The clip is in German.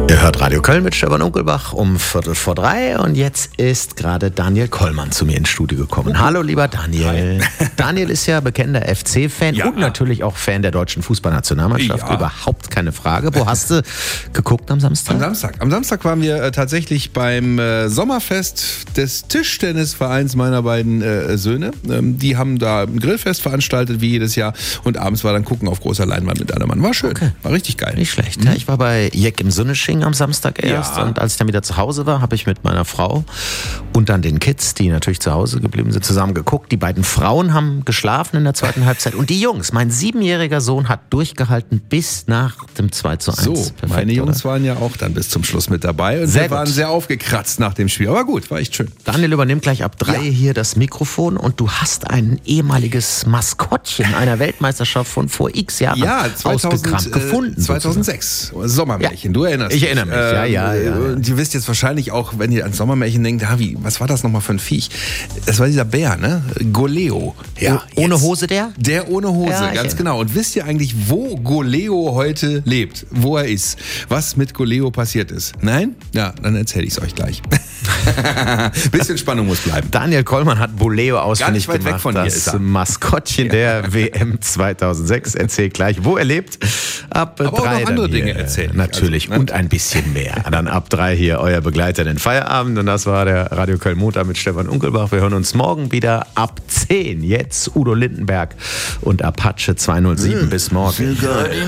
Ihr hört Radio Köln mit Stefan Unkelbach um 2:45 und jetzt ist gerade Daniel Kollmann zu mir ins Studio gekommen. Hallo lieber Daniel. Hi. Daniel ist ja bekennender FC-Fan und natürlich auch Fan der deutschen Fußballnationalmannschaft. Überhaupt keine Frage. Wo hast du geguckt am Samstag? Am Samstag waren wir tatsächlich beim Sommerfest des Tischtennisvereins meiner beiden Söhne. Die haben da ein Grillfest veranstaltet, wie jedes Jahr. Und abends war dann Gucken auf großer Leinwand mit allem Mann. War schön, war richtig geil. Nicht schlecht. Ja, ich war bei Jeck im Sünnesching am Samstag erst und als ich dann wieder zu Hause war, habe ich mit meiner Frau und dann den Kids, die natürlich zu Hause geblieben sind, zusammen geguckt. Die beiden Frauen haben geschlafen in der zweiten Halbzeit und die Jungs, mein 7-jähriger Sohn hat durchgehalten bis nach dem 2:1. So, Perfekt, meine Jungs waren ja auch dann bis zum Schluss mit dabei und wir waren sehr aufgekratzt nach dem Spiel. Aber gut, war echt schön. Daniel übernimmt gleich ab 3 hier das Mikrofon und du hast ein ehemaliges Maskottchen einer Weltmeisterschaft von vor x Jahren ausgekramt gefunden. 2006, Sommermärchen, du erinnerst dich. Ich erinnere mich, ja. Und ihr wisst jetzt wahrscheinlich auch, wenn ihr an Sommermärchen denkt, was war das nochmal für ein Viech? Das war dieser Bär, ne? Goleo. Ja, ohne Hose der? Der ohne Hose, ganz genau. Und wisst ihr eigentlich, wo Goleo heute lebt? Wo er ist? Was mit Goleo passiert ist? Nein? Ja, dann erzähle ich es euch gleich. Bisschen Spannung muss bleiben. Daniel Kollmann hat Goleo ausfindig gemacht. Weg von dir das Maskottchen der WM 2006. Erzählt gleich, wo er lebt. Ab 3 auch noch andere Dinge erzählen. Natürlich. Und ein bisschen mehr. Dann ab 3 hier euer Begleiter in den Feierabend. Und das war der Radio Köln Montag mit Stefan Unkelbach. Wir hören uns morgen wieder ab 10. Jetzt Udo Lindenberg und Apache 207. Bis morgen.